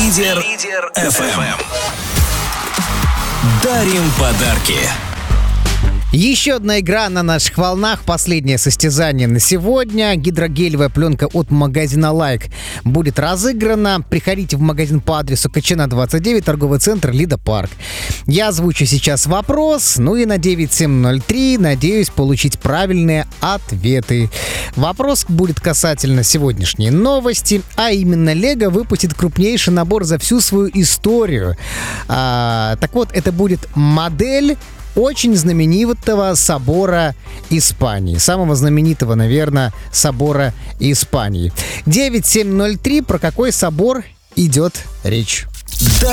Лидер FM. Дарим подарки. Еще одна игра на наших волнах. Последнее состязание на сегодня. Гидрогелевая пленка от магазина Like будет разыграна. Приходите в магазин по адресу Качана, 29, торговый центр Лида Парк. Я озвучу сейчас вопрос. Ну и на 9703 надеюсь получить правильные ответы. Вопрос будет касательно сегодняшней новости, а именно Лего выпустит крупнейший набор за всю свою историю. Так вот, это будет модель очень знаменитого собора Испании. Самого знаменитого, наверное, собора Испании. 9703. Про какой собор идет речь?